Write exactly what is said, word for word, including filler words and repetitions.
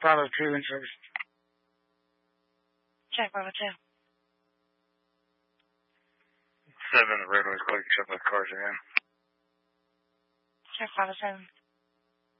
Bravo two in service. Check Bravo two. Seven, the roadway's clear, except the cars are in. Check Bravo seven.